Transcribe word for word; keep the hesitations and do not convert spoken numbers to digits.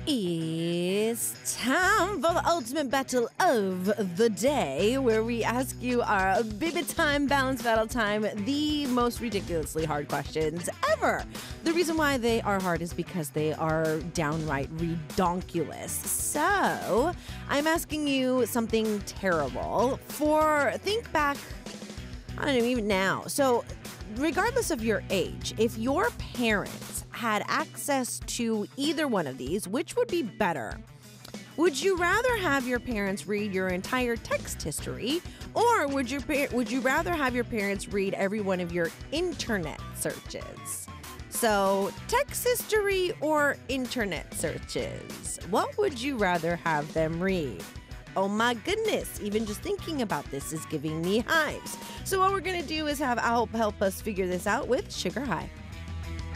It's time for the ultimate battle of the day, where we ask you our baby time, balance battle time, the most ridiculously hard questions ever. The reason why they are hard is because they are downright redonkulous. So, I'm asking you something terrible for, think back, I don't know, even now. So, regardless of your age, if your parents had access to either one of these, which would be better? Would you rather have your parents read your entire text history, or would you would you rather have your parents read every one of your internet searches? So, text history or internet searches? What would you rather have them read? Oh my goodness, even just thinking about this is giving me hives. So what we're going to do is have Al help us figure this out with Sugar High.